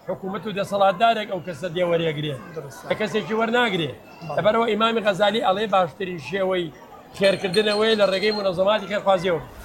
حکوومەت و دەسەڵاتدارێک ئەو کەسە دێوەریەگرێ کە کەسێکی وەرناگرێ لەبەرەوە ئیمامی غەزالی ئەڵێ باشترین شێوەی خێرکردنەوەی لە ڕێگەی منەظەماتی کە خوازیەوە